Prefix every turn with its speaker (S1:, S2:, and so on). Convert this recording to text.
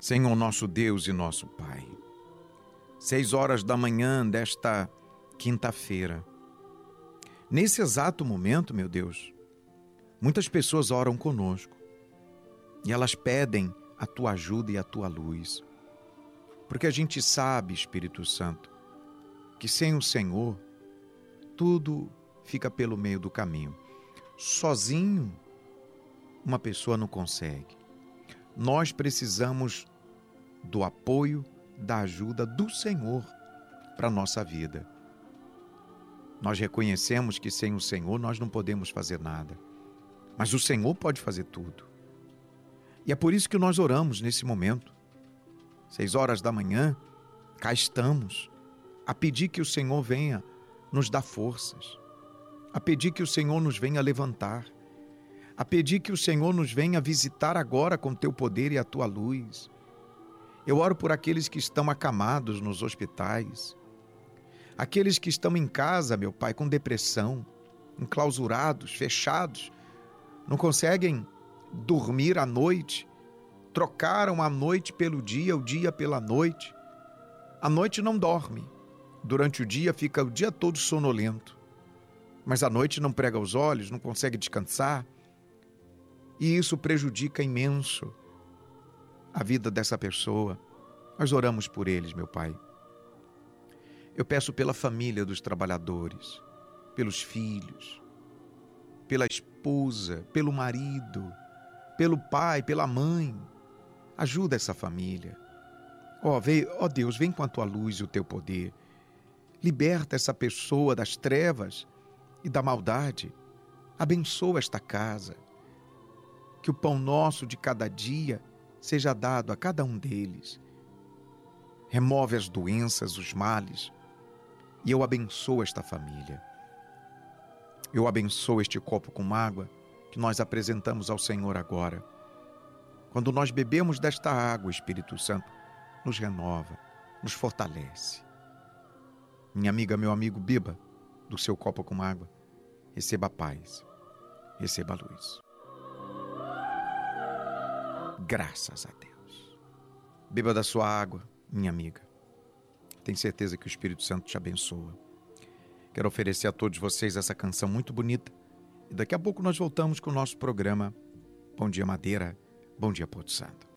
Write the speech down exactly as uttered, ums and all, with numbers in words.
S1: Senhor nosso Deus e nosso Pai, seis horas da manhã desta quinta-feira. Nesse exato momento, meu Deus, muitas pessoas oram conosco e elas pedem a Tua ajuda e a Tua luz. Porque a gente sabe, Espírito Santo, que sem o Senhor, tudo fica pelo meio do caminho. Sozinho, uma pessoa não consegue. Nós precisamos do apoio, da ajuda do Senhor para a nossa vida. Nós reconhecemos que sem o Senhor nós não podemos fazer nada, mas o Senhor pode fazer tudo. E é por isso que nós oramos nesse momento. Seis horas da manhã, cá estamos, a pedir que o Senhor venha nos dar forças, a pedir que o Senhor nos venha levantar, a pedir que o Senhor nos venha visitar agora com Teu poder e a Tua luz. Eu oro por aqueles que estão acamados nos hospitais, aqueles que estão em casa, meu Pai, com depressão, enclausurados, fechados, não conseguem dormir à noite, trocaram a noite pelo dia, o dia pela noite. A noite não dorme, durante o dia fica o dia todo sonolento, mas à noite não prega os olhos, não consegue descansar, e isso prejudica imenso a vida dessa pessoa. Nós oramos por eles, meu Pai. Eu peço pela família dos trabalhadores, pelos filhos, pela esposa, pelo marido, pelo pai, pela mãe. Ajuda essa família. Ó, vem, ó Deus, vem com a Tua luz e o Teu poder. Liberta essa pessoa das trevas e da maldade. Abençoa esta casa. Que o pão nosso de cada dia seja dado a cada um deles. Remove as doenças, os males, e eu abençoo esta família. Eu abençoo este copo com água que nós apresentamos ao Senhor agora. Quando nós bebemos desta água, o Espírito Santo nos renova, nos fortalece. Minha amiga, meu amigo, beba do seu copo com água. Receba a paz, receba a luz. Graças a Deus. Beba da sua água, minha amiga. Tenho certeza que o Espírito Santo te abençoa. Quero oferecer a todos vocês essa canção muito bonita. E daqui a pouco nós voltamos com o nosso programa Bom Dia Madeira, Bom Dia Porto Santo.